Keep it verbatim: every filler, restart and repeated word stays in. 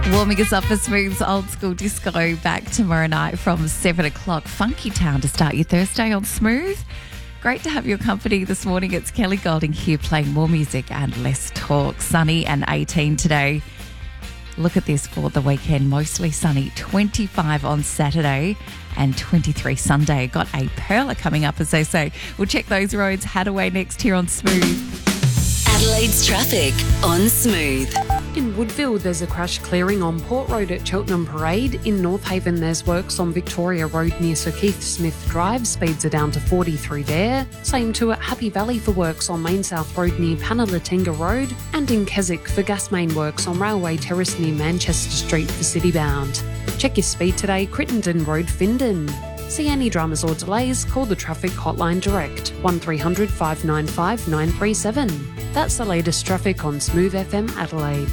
Warming us up for Smooth's Old School Disco back tomorrow night from seven o'clock. Funky Town to start your Thursday on Smooth. Great to have your company this morning. It's Kelly Golding here playing more music and less talk. Sunny and eighteen today. Look at this for the weekend. Mostly sunny. twenty-five on Saturday and twenty-three Sunday. Got a perler coming up, as they say. We'll check those roads. Hadaway next here on Smooth. Adelaide's traffic on Smooth. In Woodville, there's a crash clearing on Port Road at Cheltenham Parade. In North Haven, there's works on Victoria Road near Sir Keith Smith Drive. Speeds are down to forty through there. Same too at Happy Valley for works on Main South Road near Panalatinga Road. And in Keswick for gas main works on Railway Terrace near Manchester Street for Citybound. Check your speed today, Crittenden Road, Findon. See any dramas or delays, call the traffic hotline direct, one three hundred five nine five nine three seven. That's the latest traffic on Smooth F M Adelaide.